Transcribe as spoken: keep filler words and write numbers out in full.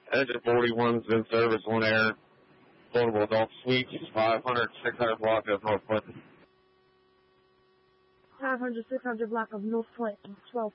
Engine forty-one's in service, one air, floatable adult suites, five hundred, six hundred block of North Clinton. five hundred, six hundred block of North Clinton, twelve